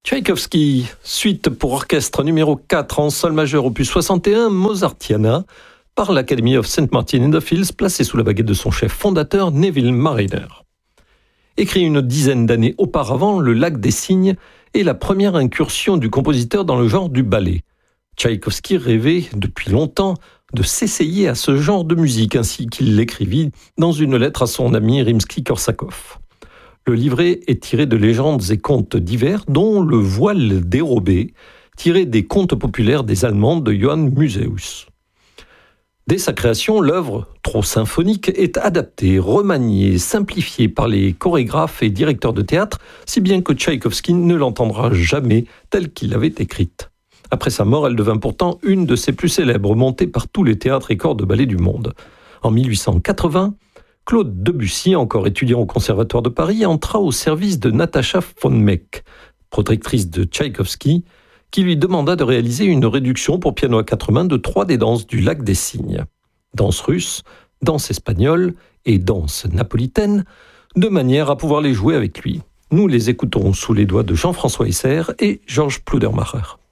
Tchaïkovski, suite pour orchestre numéro 4 en sol majeur opus 61, Mozartiana, par l'Academy of St. Martin-in-the-Fields, placée sous la baguette de son chef fondateur Neville Marriner. Écrit une dizaine d'années auparavant, Le Lac des Cygnes est la première incursion du compositeur dans le genre du ballet. Tchaïkovski rêvait depuis longtemps de s'essayer à ce genre de musique, ainsi qu'il l'écrivit dans une lettre à son ami Rimsky-Korsakov. Le livret est tiré de légendes et contes divers, dont Le Voile dérobé, tiré des contes populaires des Allemands de Johann Museus. Dès sa création, l'œuvre, trop symphonique, est adaptée, remaniée, simplifiée par les chorégraphes et directeurs de théâtre, si bien que Tchaïkovski ne l'entendra jamais telle qu'il l'avait écrite. Après sa mort, elle devint pourtant une de ses plus célèbres, montée par tous les théâtres et corps de ballet du monde. En 1880, Claude Debussy, encore étudiant au Conservatoire de Paris, entra au service de Natacha von Meck, protectrice de Tchaïkovski, qui lui demanda de réaliser une réduction pour piano à quatre mains de 3 des danses du Lac des Cygnes. Danse russe, danse espagnole et danse napolitaine, de manière à pouvoir les jouer avec lui. Nous les écoutons sous les doigts de Jean-François Esser et Georges Pludermacher.